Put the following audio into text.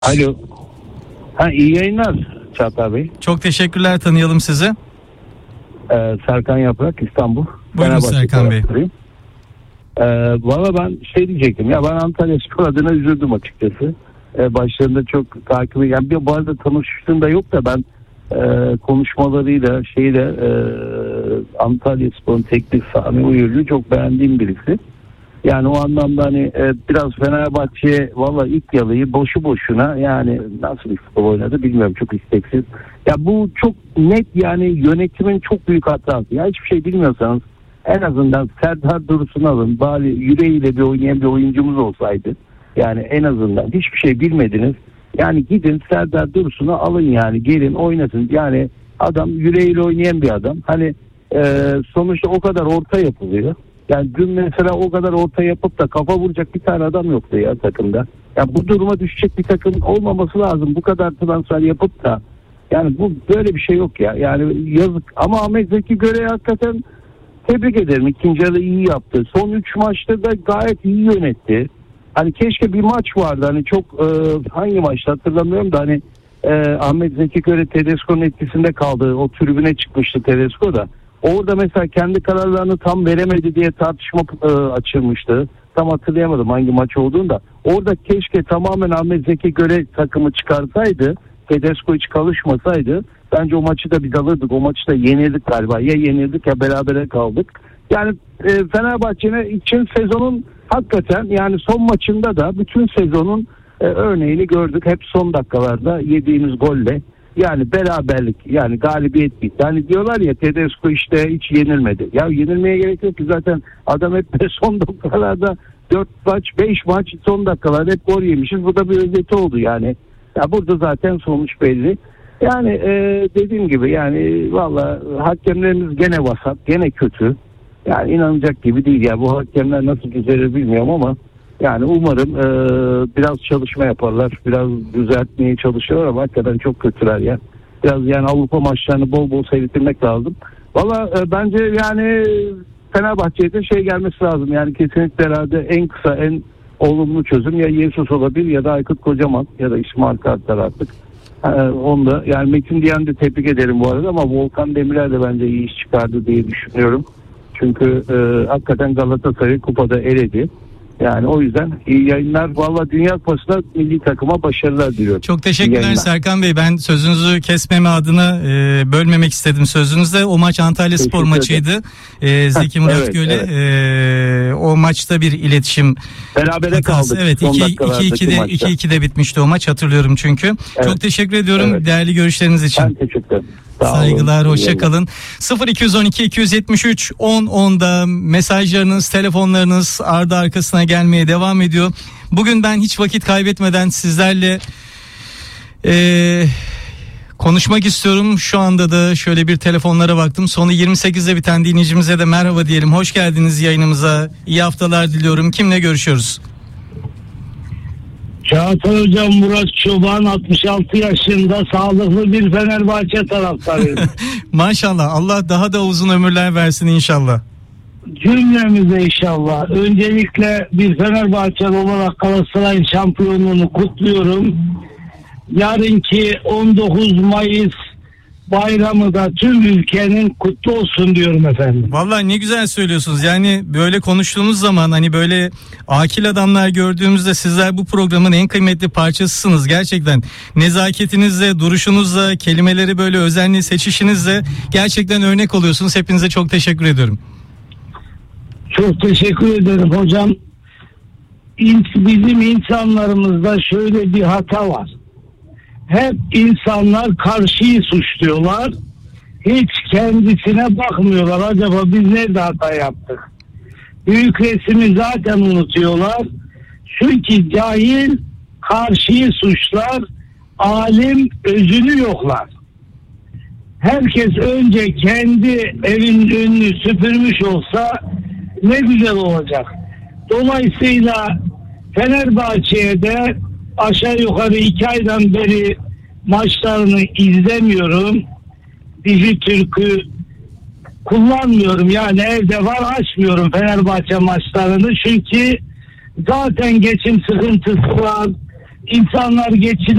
Alo. İyi yayınlar Çağatay Bey. Çok teşekkürler, tanıyalım sizi. Serkan Yaprak, İstanbul. Buyurun Serkan Bey. Valla ben diyecektim ya, ben Antalya Spor adına üzüldüm açıkçası. Başlarında çok takip yani bu arada tanıştığım da yok da ben konuşmalarıyla Antalya Spor'un teknik Sami Uyurlu çok beğendiğim birisi. Yani o anlamda hani biraz Fenerbahçe valla ilk yalıyı boşu boşuna, yani nasıl bir futbol oynadı bilmiyorum, çok isteksiz. Ya bu çok net, yani yönetimin çok büyük hatası. Ya hiçbir şey bilmiyorsanız en azından Serdar Dursun'u alın, bari yüreğiyle bir oynayan bir oyuncumuz olsaydı. Yani en azından hiçbir şey bilmediniz. Yani gidin Serdar Dursun'u alın, yani gelin oynasın. Yani adam yüreğiyle oynayan bir adam. Hani sonuçta o kadar orta yapılıyor. Yani dün mesela o kadar orta yapıp da kafa vuracak bir tane adam yoktu ya takımda. Ya bu duruma düşecek bir takım olmaması lazım. Bu kadar transfer yapıp da yani bu böyle bir şey yok ya. Yani yazık. Ama Ahmet Zeki Göre'yi hakikaten tebrik ederim. İkinci yarı iyi yaptı. Son 3 maçta da gayet iyi yönetti. Hani keşke bir maç vardı. Hani çok hangi maçta hatırlamıyorum da hani Ahmet Zeki Göre Tedesco'nun etkisinde kaldı. O tribüne çıkmıştı Tedesco da. Orada mesela kendi kararlarını tam veremedi diye tartışma açılmıştı. Tam hatırlayamadım hangi maç olduğunu da. Orada keşke tamamen Ahmet Zeki Göre takımı çıkarsaydı, Tedesco hiç çalışmasaydı, bence o maçı da biz alırdık. O maçı da yenildik galiba. Ya yenildik ya berabere kaldık. Yani Fenerbahçe'nin için sezonun hakikaten, yani son maçında da bütün sezonun örneğini gördük. Hep son dakikalarda yediğimiz golle. Yani beraberlik, yani galibiyet bitti. Hani diyorlar ya Tedesco işte hiç yenilmedi. Ya yenilmeye gerek yok ki, zaten adam hep son dakikalarda 4 maç 5 maç son dakikalarda hep gol yemişiz. Bu da bir özeti oldu yani. Ya burada zaten sonuç belli. Yani dediğim gibi yani valla hakemlerimiz gene vasat, gene kötü. Yani inanacak gibi değil ya, bu hakemler nasıl düzelir bilmiyorum ama yani umarım biraz çalışma yaparlar, biraz düzeltmeye çalışıyorlar ama hakikaten çok kötüler ya. Biraz yani Avrupa maçlarını bol bol seyretmek lazım. Valla bence yani Fenerbahçe'ye gelmesi lazım. Yani kesinlikle herhalde en kısa, en olumlu çözüm ya Jesus olabilir ya da Aykut Kocaman ya da İsmail Kartal artık. Onu da yani Metin Diyen de tebrik ederim bu arada, ama Volkan Demirel de bence iyi iş çıkardı diye düşünüyorum. Çünkü hakikaten Galatasaray kupada eledi. Yani o yüzden iyi yayınlar. Valla Dünya Kupası'na milli takıma başarılar diliyorum. Çok teşekkürler Serkan Bey. Ben sözünüzü kesmeme adına bölmemek istedim sözünüzde. O maç Antalya Spor maçıydı. Zeki Murat Göle. O maçta bir iletişim berabere kaldık. Evet, 2-2'de bitmişti o maç, hatırlıyorum çünkü. Evet. Çok teşekkür ediyorum değerli görüşleriniz için. Ben teşekkür ederim. Saygılar, hoşça kalın. 0212 273 10'da mesajlarınız, telefonlarınız ardı arkasına gelmeye devam ediyor. Bugün ben hiç vakit kaybetmeden sizlerle konuşmak istiyorum. Şu anda da şöyle bir telefonlara baktım. Sonu 28'de biten dinleyicimize de merhaba diyelim. Hoş geldiniz yayınımıza. İyi haftalar diliyorum. Kimle görüşüyoruz? Çağatay Hocam, Murat Çoban, 66 yaşında, sağlıklı bir Fenerbahçe taraftarıyım. Maşallah, Allah daha da uzun ömürler versin inşallah. Cümlemize inşallah. Öncelikle bir Fenerbahçeli olarak Galatasaray'ın şampiyonluğunu kutluyorum. Yarınki 19 Mayıs bayramı da tüm ülkenin kutlu olsun diyorum efendim. Vallahi ne güzel söylüyorsunuz. Yani böyle konuştuğumuz zaman, hani böyle akil adamlar gördüğümüzde sizler bu programın en kıymetli parçasısınız. Gerçekten nezaketinizle, duruşunuzla, kelimeleri böyle özenli seçişinizle gerçekten örnek oluyorsunuz. Hepinize çok teşekkür ediyorum. Çok teşekkür ederim hocam. Bizim insanlarımızda şöyle bir hata var. Hep insanlar karşıyı suçluyorlar. Hiç kendisine bakmıyorlar. Acaba biz nerede hata yaptık? Büyük resmi zaten unutuyorlar. Çünkü cahil karşıyı suçlar, alim özünü yoklar. Herkes önce kendi evinin önünü süpürmüş olsa ne güzel olacak. Dolayısıyla Fenerbahçe'ye de aşağı yukarı 2 aydan beri maçlarını izlemiyorum. Dijitürk'ü kullanmıyorum. Yani evde var, açmıyorum Fenerbahçe maçlarını. Çünkü zaten geçim sıkıntısı var. insanlar geçine